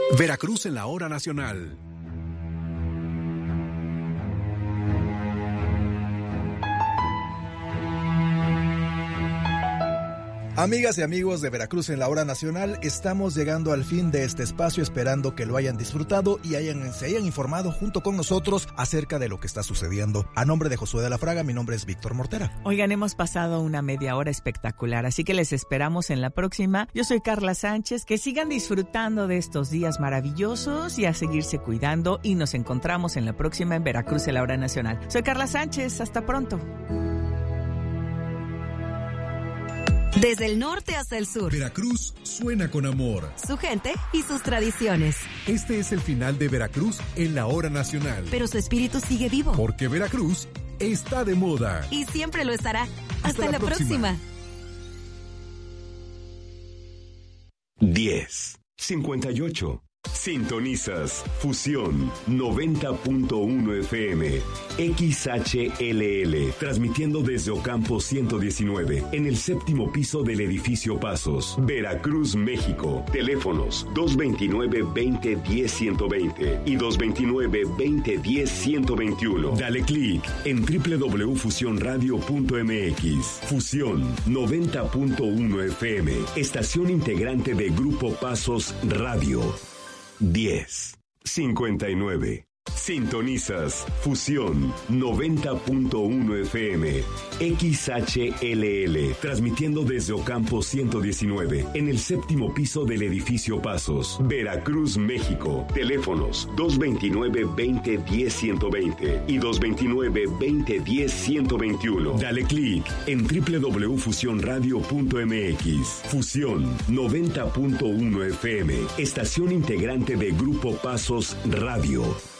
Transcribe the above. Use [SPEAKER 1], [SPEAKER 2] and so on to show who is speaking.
[SPEAKER 1] Veracruz en la hora nacional.
[SPEAKER 2] Amigas y amigos de Veracruz en la hora nacional, estamos llegando al fin de este espacio, esperando que lo hayan disfrutado y se hayan informado junto con nosotros acerca de lo que está sucediendo. A nombre de Josué de la Fraga, mi nombre es Víctor Mortera.
[SPEAKER 3] Oigan, hemos pasado una media hora espectacular, así que les esperamos en la próxima. Yo soy Carla Sánchez, que sigan disfrutando de estos días maravillosos y a seguirse cuidando, y nos encontramos en la próxima en Veracruz en la hora nacional. Soy Carla Sánchez, hasta pronto.
[SPEAKER 4] Desde el norte hasta el sur,
[SPEAKER 1] Veracruz suena con amor.
[SPEAKER 4] Su gente y sus tradiciones.
[SPEAKER 1] Este es el final de Veracruz en la hora nacional.
[SPEAKER 4] Pero su espíritu sigue vivo.
[SPEAKER 1] Porque Veracruz está de moda.
[SPEAKER 4] Y siempre lo estará. Hasta la próxima.
[SPEAKER 5] 10:58. Sintonizas Fusión 90.1 FM XHLL, transmitiendo desde Ocampo 119 en el séptimo piso del edificio Pasos, Veracruz, México. Teléfonos 229-2010-120 y 229-2010-121. Dale clic en www.fusionradio.mx. Fusión 90.1 FM, estación integrante de Grupo Pasos Radio. 10:59. Sintonizas Fusión 90.1 FM XHLL, transmitiendo desde Ocampo 119 en el séptimo piso del edificio Pasos, Veracruz, México. Teléfonos 229-2010-120 y 229-2010-121. Dale clic en www.fusionradio.mx. Fusión 90.1 FM, estación integrante de Grupo Pasos Radio.